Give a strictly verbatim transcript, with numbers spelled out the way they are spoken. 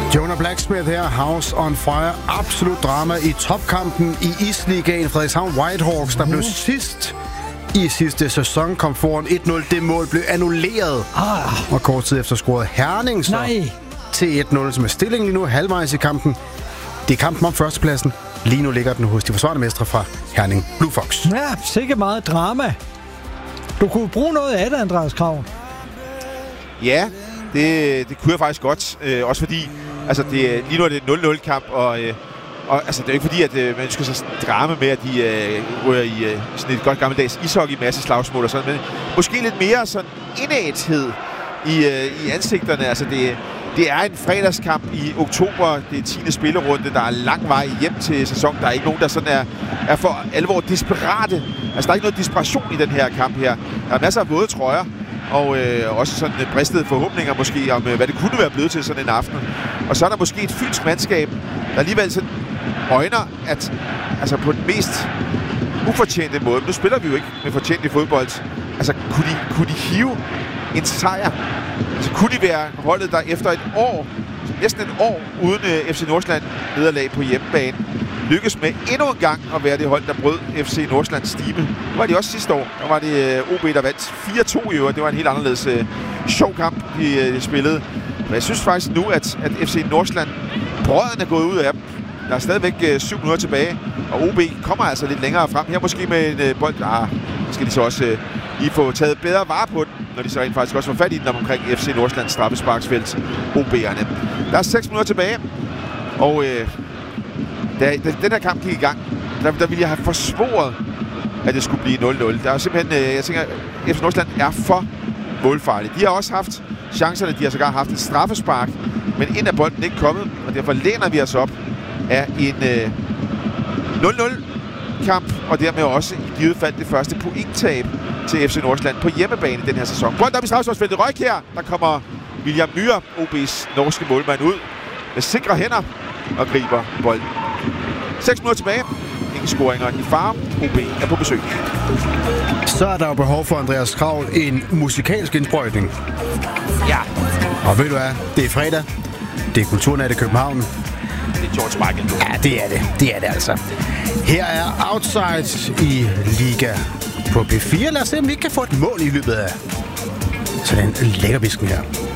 Jonah Blacksmith her, House on Fire. Absolut drama i topkampen i Isligaen. Frederikshavn Whitehawks, der blev sidst i sidste sæson, kom foran et nul. Det mål blev annulleret. Ah. Og kort tid efter scorede Herning så Nej. til et nul, som er stillingen lige nu halvvejs i kampen. Det er kampen om førstepladsen. Lige nu ligger den hos de forsvarende mestre fra Herning Blue Fox. Ja, sikkert meget drama. Du kunne bruge noget af det, Andreas Krav. Ja, det, det kunne jeg faktisk godt. Øh, også fordi, altså det, lige nu er det en nul nul kamp, og, øh, og altså, det er ikke fordi, at øh, man ønsker sig drama med, at de øh, rører i øh, sådan et godt gammeldags ishockey, masse slagsmål og sådan, men måske lidt mere sådan indæthed i, øh, i ansigterne. Altså det, det er en fredagskamp i oktober, det er tiende spillerunde, der er lang vej hjem til sæson. Der er ikke nogen, der sådan er, er for alvor desperate. Altså der er ikke noget desperation i den her kamp her. Der er masser af våde trøjer, og øh, også sådan bristede forhåbninger måske om, øh, hvad det kunne være blevet til sådan en aften. Og så er der måske et fynsk mandskab, der alligevel sådan øjner, at altså på den mest ufortjente måde, men nu spiller vi jo ikke med fortjent i fodbold, altså kunne de, kunne de hive en sejr? Altså kunne de være holdet, der efter et år, næsten et år uden øh, F C Nordsjælland nederlag på hjemmebane, lykkes med endnu en gang at være det hold, der brød F C Nordsjællands stime. Det var de også sidste år. Der var det øh, O B, der vandt fire to i øvrigt. Det var en helt anderledes øh, sjov kamp, de, øh, de spillede. Men jeg synes faktisk nu, at, at F C Nordsjælland, brøden er gået ud af dem. Der er stadigvæk øh, syv minutter tilbage, og O B kommer altså lidt længere frem. Her måske med en øh, bold. Ah, så skal de så også øh, lige få taget bedre vare på den, når de så rent faktisk også får fat i den omkring F C Nordsjællands straffesparksfelt, O B'erne. Der er seks minutter tilbage, og øh, da, da den her kamp gik i gang, der, der ville jeg have forsvoret, at det skulle blive nul nul. Der er simpelthen, øh, jeg tænker, F C Nordsjælland er for målfarlig. De har også haft chancerne, de har sågar haft et straffespark, men ind af bolden ikke kommet, og derfor læner vi os op af en øh, nul nul kamp, og dermed også i givet fald det første pointtab til F C Nordsjælland på hjemmebane i den her sæson. Bolden op i straffesparksfeltet. Røg her. Der kommer William Myhre, O B's norske målmand, ud med sikre hænder og griber bolden. seks minutter tilbage. Ingen scoringer i Farum. O B er på besøg. Så er der jo behov for Andreas Krav en musikalsk indsprøjtning. Ja. Og ved du hvad? Det er fredag. Det er Kulturnat i København. Det er George Michael. Ja, det er det. Det er det altså. Her er Outside i Liga på P fire. Lad os se, om vi ikke kan få et mål i løbet af sådan en lækkerbisken her.